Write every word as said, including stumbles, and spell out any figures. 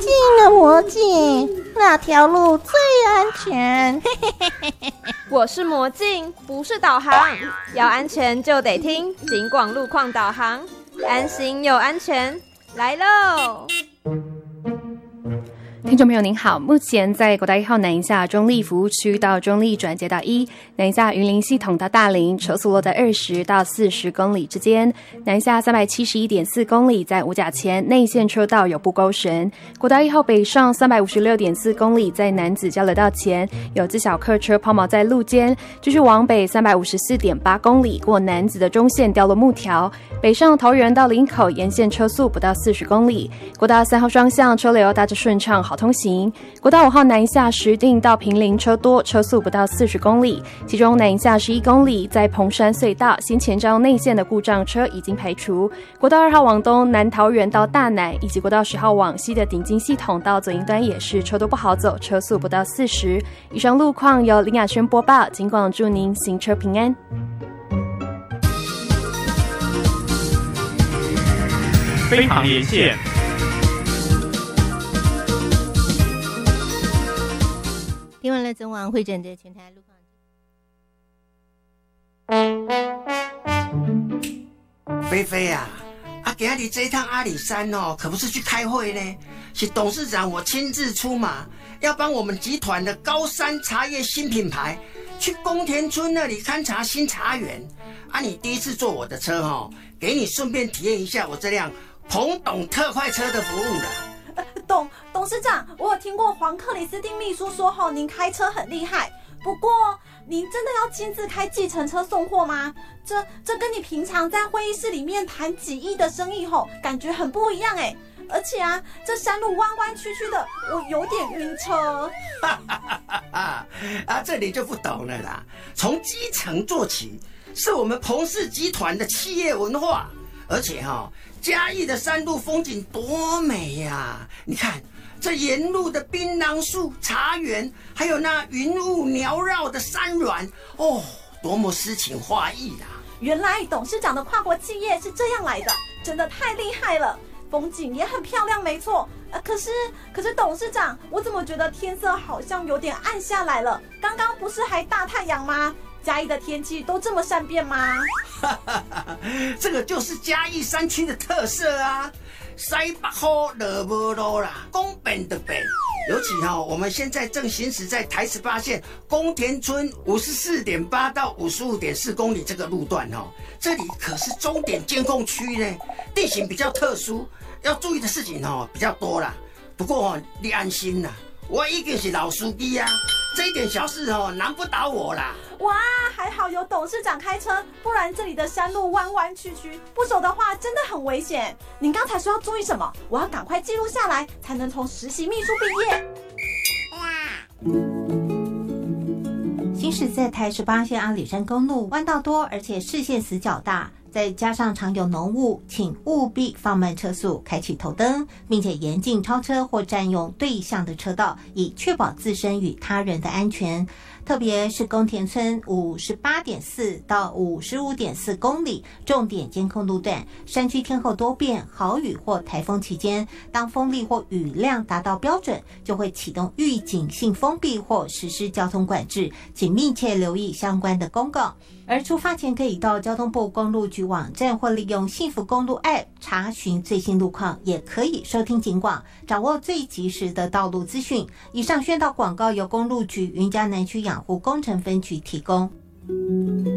镜啊魔镜，哪条路最安全？ 我是魔镜，不是导航，要安全就得听警广路况导航，安心又安全，来喽！ 听众朋友您好，目前在国道一号南下中立服务区到中立转接到一，南下云林系统到大林，车速落在二十到四十公里之间。南下三百七十一点四公里，在五甲前内线车道有不勾绳。国道一号北上三百五十六点四公里，在南子交流道前有自小客车抛锚在路肩，继续往北三百五十四点八公里，过南子的中线掉落木条，北上桃园到林口沿线车速不到四十公里。国道三号双向车流大致顺畅，好通行。国道五号南下石碇到坪林车多，车速不到四十公里，其中南下十一公里，在蓬山隧道新前瞻内线的故障车已经排除。国道二号往东南桃园到大南，以及国道十号往西的顶金系统到左营端也是车多不好走，车速不到四十。以上路况由林雅轩播报，警广祝您行车平安。 飞航连线。 听完了总网会诊的全台路况。菲菲啊，啊，今日这一趟阿里山哦，可不是去开会呢，是董事长我亲自出马，要帮我们集团的高山茶叶新品牌去宫田村那里勘察新茶园。啊，你第一次坐我的车哦，给你顺便体验一下我这辆彭董特快车的服务了。 呃、董董事长，我有听过黄克里斯汀秘书说吼，您开车很厉害。不过，您真的要亲自开计程车送货吗？这这跟你平常在会议室里面谈几亿的生意吼，感觉很不一样哎。而且啊，这山路弯弯曲曲的，我有点晕车。 啊，这你就不懂了啦。从基层做起，是我们彭氏集团的企业文化。而且哈、哦，嘉义的山路风景多美呀、啊！你看这沿路的槟榔树、茶园，还有那云雾缭绕的山峦，哦，多么诗情画意啊！ 原来董事长的跨国企业是这样来的，真的太厉害了。风景也很漂亮，没错。呃，可是可是董事长，我怎么觉得天色好像有点暗下来了？刚刚不是还大太阳吗？嘉义的天气都这么善变吗？ 这个就是嘉义山区的特色啊！西北风，落无路啦，讲变就变。尤其哈、哦，我们现在正行驶在台十八线宫田村五十四点八到五十五点四公里这个路段哦，这里可是终点监控区呢，地形比较特殊，要注意的事情哦比较多啦。不过哦，你安心啦，我已经是老司机啊，这一点小事哦难不倒我啦。 哇，还好有董事长开车，不然这里的山路弯弯曲曲，不熟的话真的很危险。您刚才说要注意什么？我要赶快记录下来，才能从实习秘书毕业。 行驶在台十八线阿里山公路，弯道多，而且视线死角大，再加上常有浓雾，请务必放慢车速，开启头灯，并且严禁超车或占用对向的车道，以确保自身与他人的安全。特别是宫田村五十八点四到五十五点四公里重点监控路段，山区天候多变，豪雨或台风期间，当风力或雨量达到标准，就会启动预警性封闭或实施交通管制，请密切留意相关的公告。而出发前可以到交通部公路局网站或利用幸福公路 App 查询最新路况，也可以收听警广，掌握最及时的道路资讯。以上宣导广告由公路局云嘉南区养护工程分局提供。